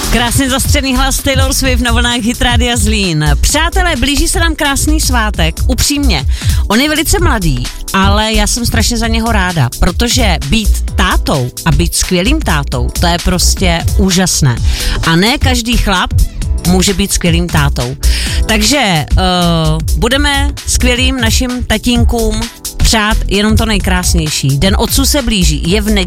Krásně zastřený hlas Taylor Swift na vlnách Hit Rádia Zlín. Přátelé, blíží se nám krásný svátek, upřímně. On je velice mladý, ale já jsem strašně za něho ráda, protože být tátou a být skvělým tátou, to je prostě úžasné. A ne každý chlap může být skvělým tátou. Takže budeme skvělým našim tatínkům přát jenom to nejkrásnější. Den otců se blíží, je v neděli.